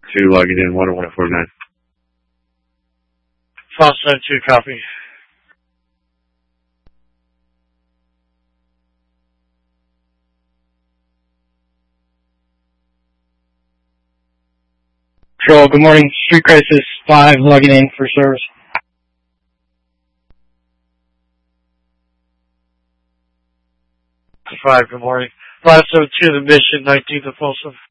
2 logging in, 10149. Foxtrot 2, copy. Control, good morning. Street Crisis 5, logging in for service. 5, good morning. 572, the mission, 19th of Folsom.